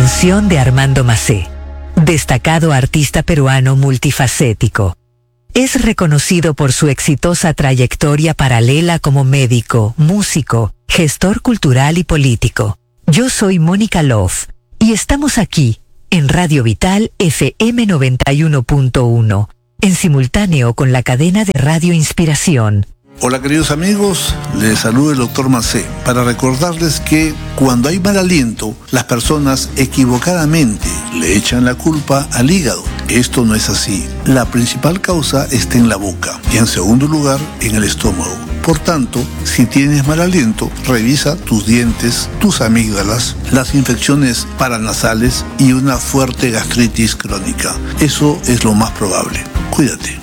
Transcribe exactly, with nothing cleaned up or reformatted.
canción de Armando Macé, destacado artista peruano multifacético. Es reconocido por su exitosa trayectoria paralela como médico, músico, gestor cultural y político. Yo soy Mónica Love y estamos aquí en Radio Vital F M noventa y uno punto uno, en simultáneo con la cadena de Radio Inspiración. Hola queridos amigos, les saluda el doctor Macé para recordarles que cuando hay mal aliento, las personas equivocadamente le echan la culpa al hígado. Esto no es así. La principal causa está en la boca y en segundo lugar en el estómago. Por tanto, si tienes mal aliento, revisa tus dientes, tus amígdalas, las infecciones paranasales y una fuerte gastritis crónica. Eso es lo más probable. Cuídate.